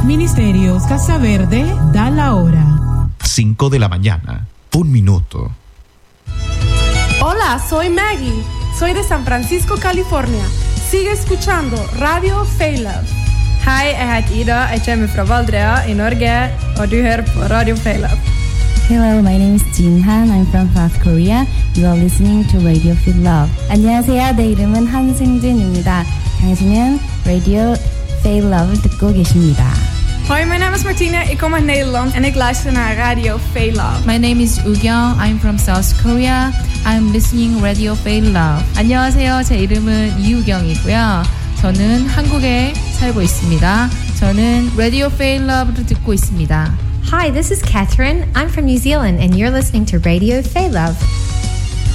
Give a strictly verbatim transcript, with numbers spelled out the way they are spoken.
Ministerios Casa Verde da la hora. cinco de la mañana, un minuto. Hola, soy Maggie. Soy de San Francisco, California. Sigue escuchando Radio Failab. Hei, jeg heter Ida. Jeg kommer fra Valdrea i Norge, og du hører på Radio Failab. Hello, my name is Jin Han. I'm from South Korea. You are listening to Radio Failab. 안녕하세요. 내 이름은 한승준입니다. 당신은 Radio Failab 듣고 계십니다. Hoi, mijn naam is Martina. Ik kom uit Nederland en ik luister naar Radio Failab. My name is Ugyong. I'm from South Korea. I'm listening Radio Failab. 안녕하세요. 제 이름은 이우경이고요. 저는 한국에 살고 있습니다. 저는 Radio Failab를 듣고 있습니다. Hi, this is Catherine. I'm from New Zealand and you're listening to Radio Failab.